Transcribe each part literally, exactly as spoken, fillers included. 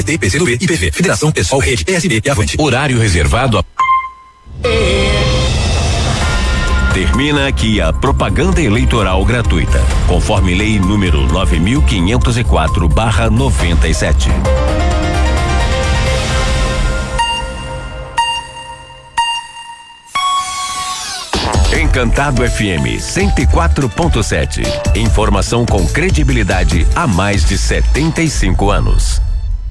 T, P C do B, I P V, Federação, Pessoal, Rede, P S B e Avante. Horário reservado a... Termina aqui a propaganda eleitoral gratuita, conforme lei número nove mil quinhentos e quatro barra noventa e sete. Encantado F M cento e quatro ponto sete. Informação com credibilidade há mais de setenta e cinco anos.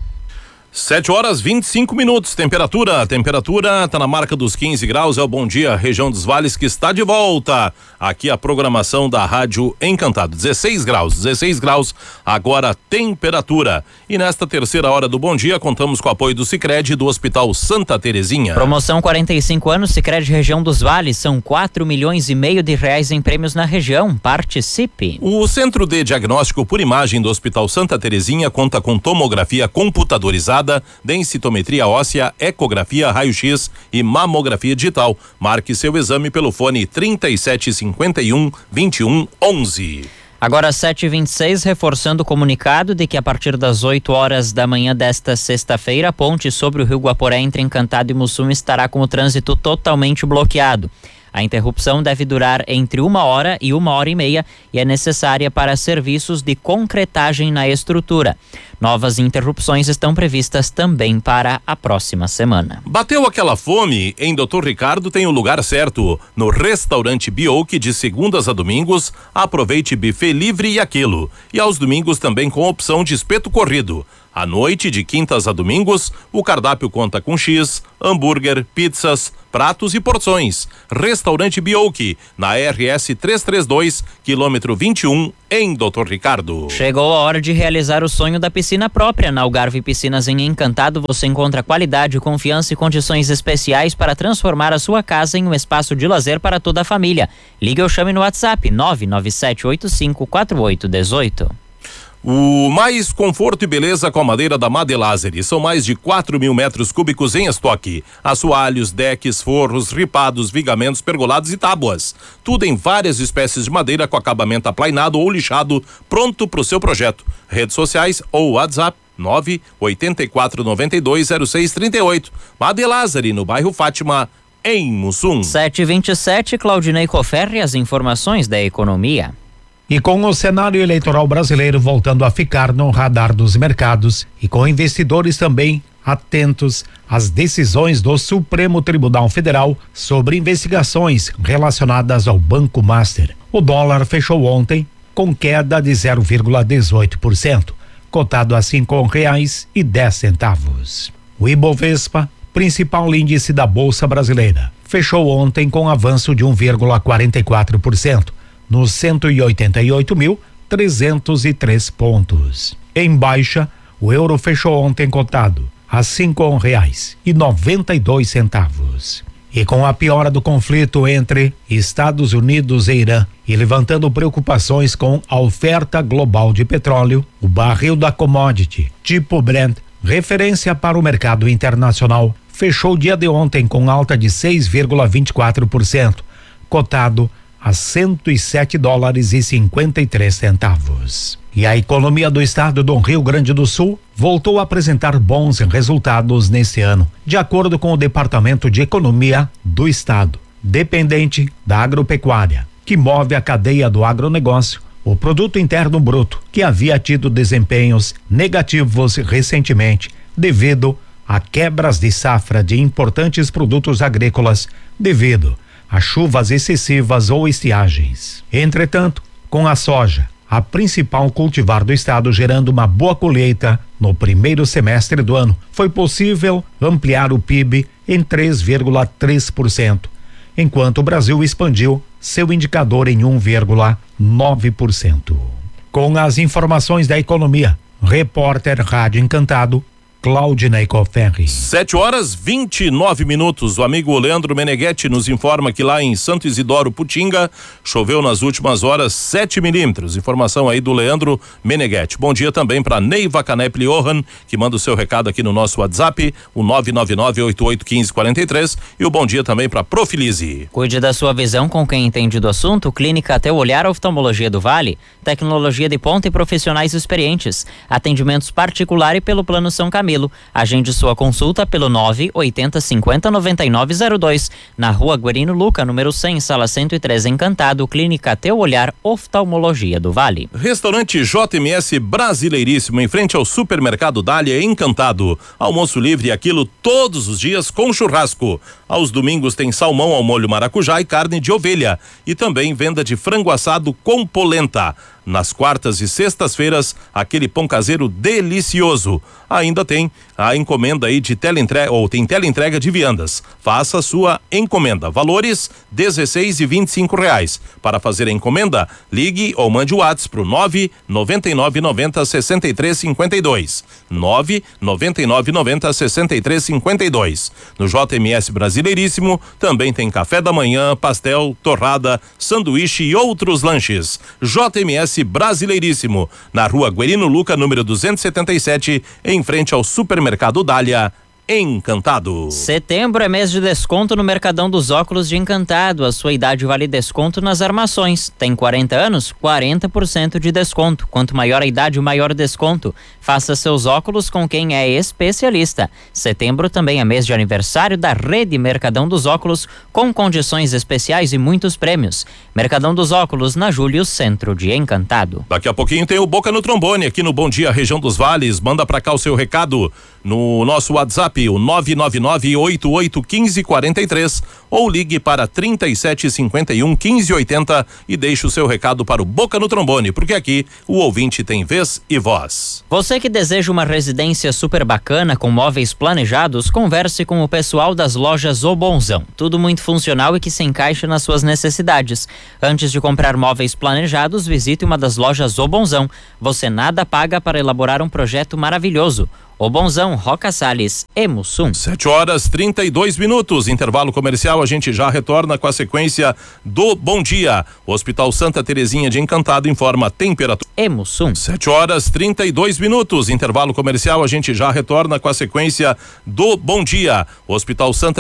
sete horas vinte e cinco minutos, temperatura, temperatura tá na marca dos quinze graus, é o Bom Dia Região dos Vales que está de volta. Aqui a programação da Rádio Encantado, dezesseis graus, dezesseis graus, agora temperatura. E nesta terceira hora do Bom Dia, contamos com o apoio do Sicredi do Hospital Santa Terezinha. Promoção quarenta e cinco anos, Sicredi Região dos Vales, são quatro milhões e meio de reais em prêmios na região, participe. O Centro de Diagnóstico por Imagem do Hospital Santa Terezinha conta com tomografia computadorizada, densitometria óssea, ecografia, raio-x e mamografia digital. Marque seu exame pelo fone trinta e sete cinquenta e um, vinte e um, onze. Agora sete e vinte e seis, reforçando o comunicado de que a partir das oito horas da manhã desta sexta-feira, a ponte sobre o Rio Guaporé entre Encantado e Mussum estará com o trânsito totalmente bloqueado. A interrupção deve durar entre uma hora e uma hora e meia e é necessária para serviços de concretagem na estrutura. Novas interrupções estão previstas também para a próxima semana. Bateu aquela fome? Em doutor Ricardo tem o lugar certo. No restaurante Bioque, de segundas a domingos, aproveite buffet livre e aquilo. E aos domingos também com opção de espeto corrido. À noite, de quintas a domingos, o cardápio conta com X, hambúrguer, pizzas, pratos e porções. Restaurante Bioque, na R S trezentos e trinta e dois, quilômetro vinte e um, em doutor Ricardo. Chegou a hora de realizar o sonho da piscina própria. Na Algarve Piscinas em Encantado, você encontra qualidade, confiança e condições especiais para transformar a sua casa em um espaço de lazer para toda a família. Ligue ou chame no WhatsApp nove nove sete oito cinco quatro oito um oito. O mais conforto e beleza com a madeira da Madelazeri. São mais de quatro mil metros cúbicos em estoque. Assoalhos, decks, forros, ripados, vigamentos, pergolados e tábuas. Tudo em várias espécies de madeira com acabamento aplainado ou lixado, pronto para o seu projeto. Redes sociais ou WhatsApp nove oito quatro nove dois zero seis três oito. Madelazeri, no bairro Fátima, em Mussum. sete e vinte e sete, Claudinei Coferri, as informações da economia. E com o cenário eleitoral brasileiro voltando a ficar no radar dos mercados e com investidores também atentos às decisões do Supremo Tribunal Federal sobre investigações relacionadas ao Banco Master, o dólar fechou ontem com queda de zero vírgula dezoito por cento, cotado a cinco reais e dez centavos. O Ibovespa, principal índice da Bolsa Brasileira, fechou ontem com avanço de um vírgula quarenta e quatro por cento. nos cento e oitenta e oito mil trezentos e três pontos. Em baixa, o euro fechou ontem cotado a cinco reais e noventa e dois centavos. E com a piora do conflito entre Estados Unidos e Irã e levantando preocupações com a oferta global de petróleo, o barril da commodity tipo Brent, referência para o mercado internacional, fechou o dia de ontem com alta de seis vírgula vinte e quatro por cento, cotado a cento e sete dólares e cinquenta e três centavos. E a economia do estado do Rio Grande do Sul voltou a apresentar bons resultados neste ano, de acordo com o Departamento de Economia do Estado, dependente da agropecuária, que move a cadeia do agronegócio. O Produto Interno Bruto, que havia tido desempenhos negativos recentemente, devido a quebras de safra de importantes produtos agrícolas, devido a chuvas excessivas ou estiagens. Entretanto, com a soja, a principal cultivar do estado, gerando uma boa colheita no primeiro semestre do ano, foi possível ampliar o P I B em três vírgula três por cento, enquanto o Brasil expandiu seu indicador em um vírgula nove por cento. Com as informações da economia, repórter Rádio Encantado, Claudinei Coferri. Sete horas vinte e nove minutos. O amigo Leandro Meneghetti nos informa que lá em Santo Isidoro Putinga choveu nas últimas horas sete milímetros. Informação aí do Leandro Meneghetti. Bom dia também para Neiva Canep Johan, que manda o seu recado aqui no nosso WhatsApp, o nove nove nove oito oito um cinco quatro três, e o bom dia também para Profilize. Cuide da sua visão com quem entende do assunto. Clínica Até o Olhar Oftalmologia do Vale, tecnologia de ponta e profissionais experientes, atendimentos particular e pelo Plano São Camilo. Camilo. Agende sua consulta pelo nove oitenta cinquenta noventa e nove zero dois, na Rua Guarino Luca, número cem, sala cento e três, Encantado, Clínica Teu Olhar, Oftalmologia do Vale. Restaurante J M S Brasileiríssimo, em frente ao Supermercado Dália, Encantado. Almoço livre aquilo todos os dias com churrasco. Aos domingos tem salmão ao molho maracujá e carne de ovelha. E também venda de frango assado com polenta. Nas quartas e sextas-feiras, aquele pão caseiro delicioso. Ainda tem a encomenda aí de teleentrega, ou tem teleentrega de viandas. Faça a sua encomenda. Valores dezesseis e vinte e cinco reais. Para fazer a encomenda, ligue ou mande o WhatsApp pro nove nove nove nove zero sessenta e três cinquenta e dois. nove nove nove nove zero sessenta e três cinquenta e dois. No J M S Brasileiríssimo também tem café da manhã, pastel, torrada, sanduíche e outros lanches. J M S Brasileiríssimo, na Rua Guarino Luca, número duzentos e setenta e sete, em frente ao Supermercado Dália, Encantado. Setembro é mês de desconto no Mercadão dos Óculos de Encantado. A sua idade vale desconto nas armações. Tem quarenta anos? quarenta por cento de desconto. Quanto maior a idade, maior desconto. Faça seus óculos com quem é especialista. Setembro também é mês de aniversário da Rede Mercadão dos Óculos, com condições especiais e muitos prêmios. Mercadão dos Óculos, na Júlio, centro de Encantado. Daqui a pouquinho tem o Boca no Trombone aqui no Bom Dia Região dos Vales. Manda pra cá o seu recado no nosso WhatsApp, o nove nove nove oito oito um cinco quatro três, ou ligue para trinta e sete cinquenta e um quinze oitenta e deixe o seu recado para o Boca no Trombone, porque aqui o ouvinte tem vez e voz. Você que deseja uma residência super bacana com móveis planejados, converse com o pessoal das lojas O Bonzão. Tudo muito funcional e que se encaixa nas suas necessidades. Antes de comprar móveis planejados, visite uma das lojas O Bonzão. Você nada paga para elaborar um projeto maravilhoso. O Bonzão, Roca Salles e Mussum. sete horas trinta e dois minutos, intervalo comercial, a gente já retorna com a sequência do Bom Dia. O Hospital Santa Terezinha de Encantado informa a temperatura. E Mussum. sete horas trinta e dois minutos, intervalo comercial, a gente já retorna com a sequência do Bom Dia. O Hospital Santa